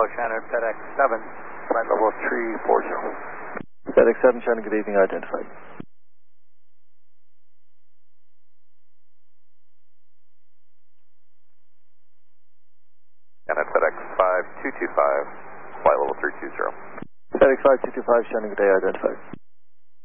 Hello, Shannon, FedEx 7, flight level 340. FedEx 7, Shannon, good evening, identified. Shannon, FedEx 5225, flight level 320. FedEx 5225, Shannon, good day, identified.